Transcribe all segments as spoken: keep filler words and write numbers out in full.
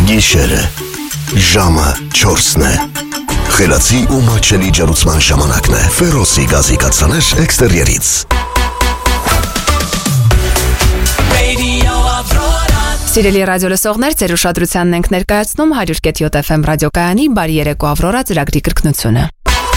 Գիշերը, ժամը չորսն է։ Խելացի ու մատչելի ջեռուցման ժամանակն է։ Ֆերոսի գազի կաթսաներ էքստերիերից։ Սիրելի ռադիո լսողներ, ձեր ուշադրությանն ենք ներկայացնում հարյուր կետ յոթ էֆ էմ ռադիոկայանի բարի երեկո Ավրորա ծրագրի կրկնությունը։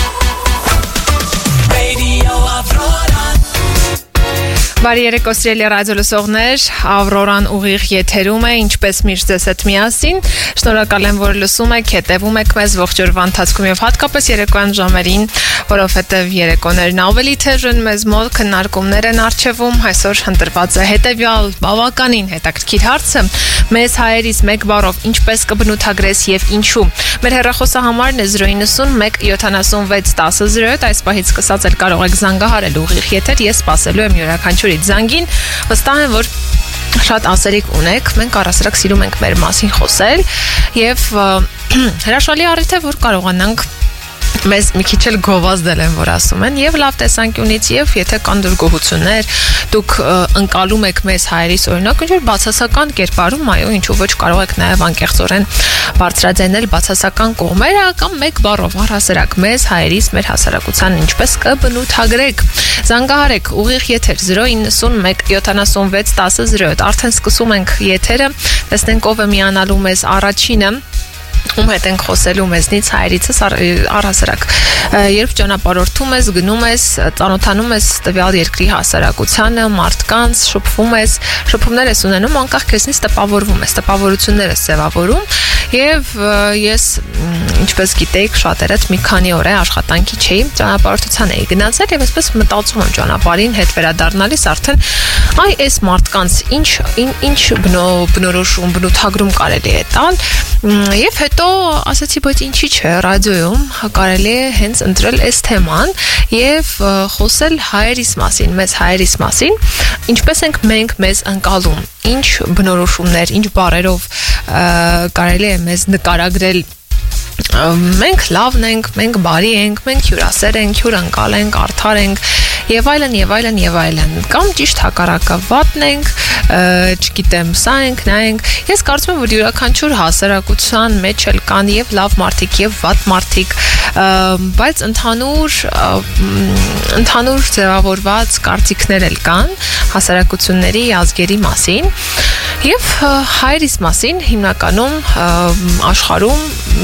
Բարի երեկո սիրելի ռադիո լսողներ, Ավրորան ուղիղ եթերում է, ինչպես միշտ ձեզ հետ միասին։ Շնորհակալ եմ, որ լսում եք, հետևում եք մեզ ողջ օրվա ընթացքում եւ հատկապես երեկոյան ժամերին, որովհետեւ երեկոներն ավելի թեժ են, մեզ մոտ քննարկումներ են առջևում։ Այսօր ընտրված է հետեւյալ բավականին հետաքրքիր հարցը. մեզ հայերից մեկ բառով ինչպես կբնութագրես եւ ինչու։ Մեր հեռախոսահամարն է zero nine one seventy-six ten zero seven, այս պահից սկսած էլ կարող եք զանգահարել ուղիղ եթեր, ես սպասելու եմ յուրաքանչյուր զանգին, վստահ եմ, որ շատ ասելիք ունեք, մենք առասարակ սիրում ենք մեր մասին խոսել եւ հրաշալի առիթ է, որ կարողանանք մեզ մի քիչ էլ գովազդել են, որ ասում են, եւ լավ տեսանկյունից, եւ եթե կան դուրգողություններ, դուք ընկալում եք մեզ հայերից օրինակ, ինչ որ բացասական կերպարում, այո, ինչու ոչ կարող եք նաեւ անկեղծորեն բարձրաձայնել բացասական կողմերը կամ մեկ բառով առհասարակ մեզ հայերից մեր հասարակության ինչպես կբնութագրեք։ Զանգահարեք ուղիղ եթեր zero nine one seventy-six ten zero seven, արդեն սկսում ենք եթերը, տեսնենք ով է միանալու մեզ առաջինը։ Ում հետ ենք խոսելու մեզնից հայերիցս առհասարակ երբ ճանապարհորդում ես, գնում ես, ծանոթանում ես տվյալ երկրի հասարակությանը, մարդկանց, շփվում ես, շփումներ ես ունենում, անկախ քեզնից տպավորվում ես, տպավորություններ ես ձևավորում եւ ես ինչպես գիտեիք շատերդ մի քանի օր է աշխատանքի չէի, ճանապարհորդության էի գնացել եւ այսպես մտածում եմ ճանապարհին հետ վերադառնալիս արդեն այ այս մարդկանց ինչ ինչ բնորոշում, բնութագրում կարելի է տալ եւ հետո ասացի, բայց ինչի՞ չէ, ռադիոյում կարելի է հենց ընտրել այս թեման եւ խոսել հայերիս մասին, մեզ հայերիս մասին, ինչպես ենք մենք մեզ ընկալում, ինչ բնորոշումներ, ինչ բառերով կարելի է մեզ նկարագրել մենք լավն ենք, մենք բարի ենք, մենք հյուրասեր ենք, հյուրընկալ ենք, արդար ենք եւ այլն եւ այլն եւ այլն կամ ճիշտ հակառակը վատն ենք, չգիտեմ, սա ենք, նա ենք։ Ես կարծում եմ, որ յուրաքանչյուր հասարակության մեջ էլ կան եւ լավ մարդիկ եւ վատ մարդիկ, բայց ընդհանուր ընդհանուր ձևավորված կարծիքներ էլ կան հասարակությունների, ազգերի մասին եւ հայերիս մասին հիմնականում աշխարհում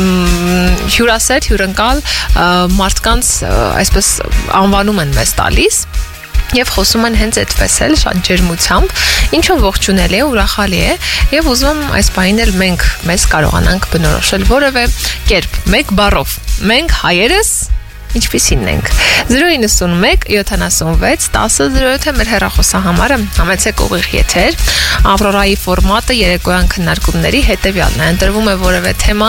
հյուրասեր, հյուրընկալ մարդկանց այսպես անվանում են մեզ տալիս եւ խոսում են հենց այդպես էլ շատ ջերմությամբ, ինչը ողջունելի է, ուրախալի է եւ ուզում եմ այս պահին էլ մենք մեզ կարողանանք բնորոշել որևէ կերպ, մեկ բառով։ Մենք հայերս ինչպիսին ենք։ zero nine one seventy-six ten zero seven մեր հեռախոսահամարը, համեցեք ուղիղ եթեր։ Ավրորայի ֆորմատը երեկոյան քննարկումների հետևյալն է, ընտրվում է որևէ թեմա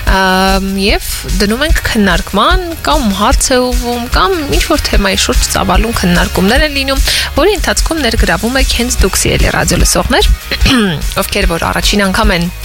եւ դնում ենք քննարկման կամ հարց է ուղղվում կամ ինչ որ թեմայի շուրջ ծավալուն քննարկումներ են լինում, որի ընթացքում ներգրավում եք հենց դուք սիրելի ռադիո լսողներ, ովքեր որ առաջին անգամ են